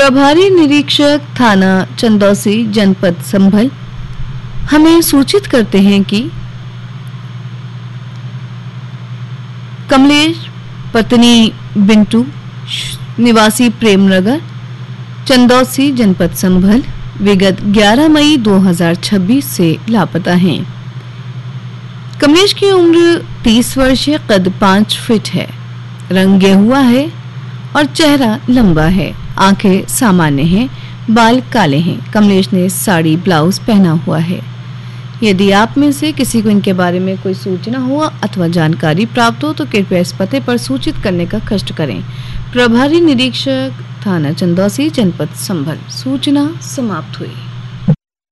प्रभारी निरीक्षक थाना चंदौसी जनपद संभल हमें सूचित करते हैं कि कमलेश पत्नी बिंटू निवासी प्रेमनगर चंदौसी जनपद संभल विगत 11 मई 2026 से लापता हैं। कमलेश की उम्र 30 वर्ष है, कद 5 फीट है, रंग गेहुआ है और चेहरा लंबा है, आंखें सामान्य हैं, बाल काले हैं। कमलेश ने साड़ी ब्लाउज पहना हुआ है। यदि आप में से किसी को इनके बारे में कोई सूचना हो अथवा जानकारी प्राप्त हो तो कृपया इस पते पर सूचित करने का कष्ट करें। प्रभारी निरीक्षक थाना चंदौसी जनपद संभल। सूचना समाप्त हुई।